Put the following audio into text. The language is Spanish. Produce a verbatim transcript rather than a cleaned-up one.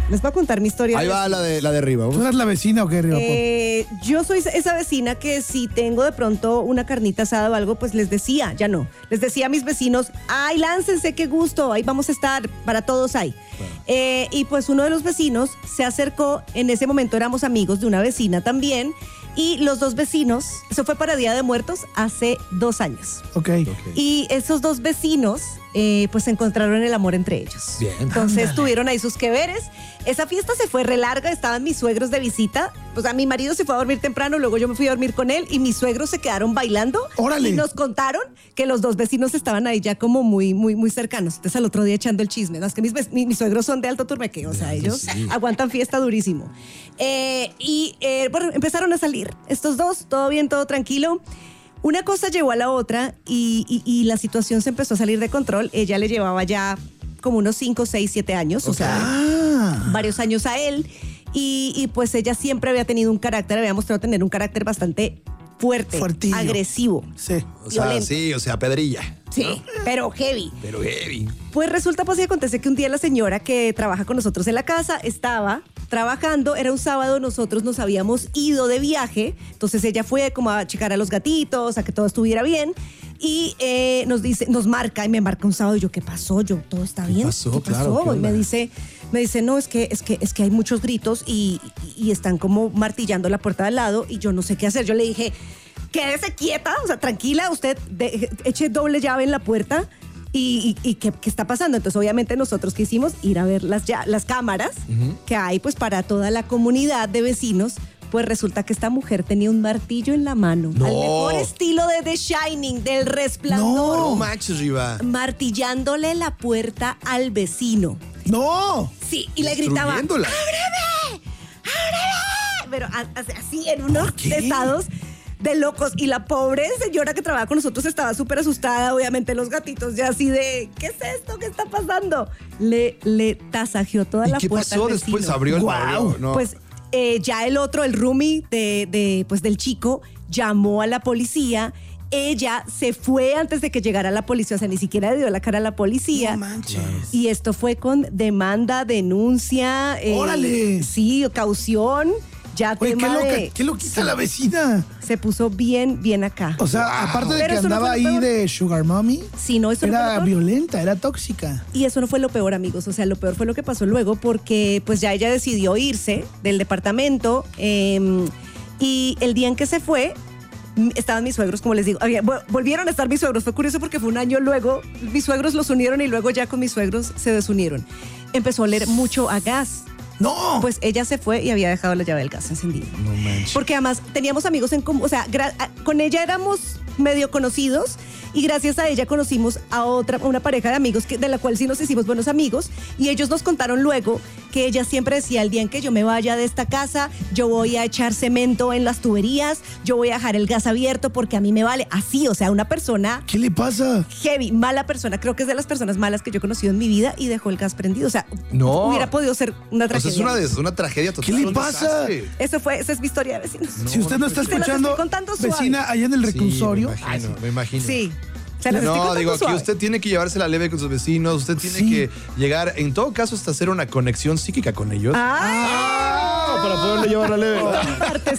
Les voy a contar mi historia. Ahí va la de, la de arriba. ¿Tú eres la vecina o qué, Riva? Eh, yo soy esa vecina que si tengo de pronto una carnita asada o algo, pues les decía, ya no. Les decía a mis vecinos, ay, láncense, qué gusto, ahí vamos a estar, para todos ahí. Claro. Eh, y pues uno de los vecinos se acercó, en ese momento éramos amigos de una vecina también, y los dos vecinos, eso fue para Día de Muertos hace dos años. Ok. okay. Y esos dos vecinos, eh, pues encontraron el amor entre ellos. Bien. Entonces Ándale. tuvieron ahí sus que veres. Esa fiesta se fue re larga, estaban mis suegros de visita. O sea, mi marido se fue a dormir temprano, luego yo me fui a dormir con él y mis suegros se quedaron bailando. ¡Órale! Y nos contaron que los dos vecinos estaban ahí ya como muy, muy, muy cercanos. Entonces al otro día echando el chisme. ¿No? Es que mis, mis, mis suegros son de Alto Turmeque, o sea, ellos sí. aguantan fiesta durísimo. Eh, y eh, bueno, empezaron a salir estos dos, todo bien, todo tranquilo. Una cosa llevó a la otra y, y, y la situación se empezó a salir de control. Ella le llevaba ya como unos cinco, seis, siete años, okay. o sea, ah. varios años a él. Y, y pues ella siempre había tenido un carácter, había mostrado tener un carácter bastante fuerte, Fuertillo. agresivo. Sí. O sea, violento. sí, o sea, pedrilla. Sí, ¿no? pero heavy. Pero heavy. Pues resulta, pues y acontece que un día la señora que trabaja con nosotros en la casa estaba trabajando, era un sábado, nosotros nos habíamos ido de viaje, entonces ella fue como a checar a los gatitos, a que todo estuviera bien, y eh, nos dice, nos marca, y me marca un sábado, y yo, ¿qué pasó? Yo, ¿todo está bien? ¿Qué pasó? ¿Qué pasó? Claro, ¿qué y me dice, me dice, no, es que, es que, es que hay muchos gritos y, y, y están como martillando la puerta de al lado, y yo no sé qué hacer. Yo le dije, quédese quieta, o sea, tranquila, usted de, eche doble llave en la puerta. ¿Y, y, y ¿qué, qué está pasando? Entonces, obviamente, nosotros quisimos ir a ver las, ya, las cámaras uh-huh. que hay pues para toda la comunidad de vecinos. Pues resulta que esta mujer tenía un martillo en la mano. No. Al mejor estilo de The Shining, del Resplandor. No, manches, Riva. Martillándole la puerta al vecino. ¡No! Sí, y le gritaba, ¡ábreme! ¡ábreme! Pero así, en unos estados de locos. Y la pobre señora que trabaja con nosotros estaba súper asustada. Obviamente los gatitos ya así de, ¿qué es esto? ¿Qué está pasando? Le, le tasajeó toda ¿Y la qué puerta pasó al después? vecino. Abrió el Wow. barrio, ¿no? Pues eh, ya el otro, el roomie de, de, pues, del chico, llamó a la policía. Ella se fue antes de que llegara la policía, o sea, ni siquiera le dio la cara a la policía. No manches. Y esto fue con demanda, denuncia. Eh, ¡Órale! Sí, caución. Ya Oye, tema qué loca, de, qué loquita la vecina. Se puso bien, bien acá. O sea, Wow. aparte de Pero que eso no andaba fue lo ahí peor. de Sugar Mommy, Sí, no, eso no fue lo era peor. violenta, era tóxica. Y eso no fue lo peor, amigos. O sea, lo peor fue lo que pasó luego porque pues ya ella decidió irse del departamento eh, y el día en que se fue estaban mis suegros, como les digo. Había, volvieron a estar mis suegros. Fue curioso porque fue un año luego. Mis suegros los unieron y luego ya con mis suegros se desunieron. Empezó a oler mucho a gas. ¡No! Pues ella se fue y había dejado la llave del gas encendida. No manches. Porque además teníamos amigos en común, o sea, gra- con ella éramos medio conocidos y gracias a ella conocimos a otra, una pareja de amigos que, de la cual sí nos hicimos buenos amigos y ellos nos contaron luego que ella siempre decía, el día en que yo me vaya de esta casa, yo voy a echar cemento en las tuberías, yo voy a dejar el gas abierto porque a mí me vale. Así, o sea, una persona ¿Qué le pasa? heavy, mala persona. Creo que es de las personas malas que yo he conocido en mi vida y dejó el gas prendido. O sea, No. hubiera podido ser una O sea, tragedia. es una, des- una tragedia total. ¿Qué le un pasa? desastre. Eso fue, esa es mi historia de vecinos. No, Si usted no está se las escuchando, estoy contando suave. vecina, allá en el reclusorio. Sí, me imagino, me imagino. Sí. Se las estoy No, contando digo, aquí suave. usted tiene que llevarse la leve con sus vecinos, usted tiene Sí. que llegar, en todo caso, hasta hacer una conexión psíquica con ellos. Ah, para poderle llevar la leve. parte